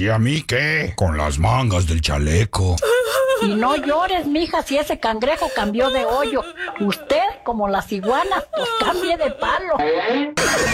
¿Y a mí qué? Con las mangas del chaleco. Y no llores, mija, si ese cangrejo cambió de hoyo. Usted, como las iguanas, pues cambie de palo.